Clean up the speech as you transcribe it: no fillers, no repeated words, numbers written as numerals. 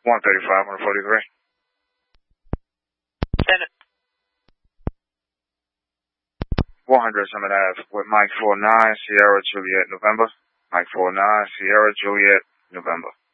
135, 143. Send it. 100 Summit Ave with Mike 49, Sierra Juliet, November. Mike 49, Sierra Juliet, November.